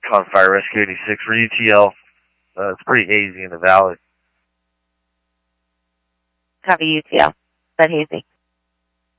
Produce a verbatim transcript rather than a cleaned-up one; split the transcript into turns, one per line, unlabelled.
Call Fire Rescue eighty-six for U T L. Uh, it's pretty hazy in the valley.
Copy U T L. That hazy.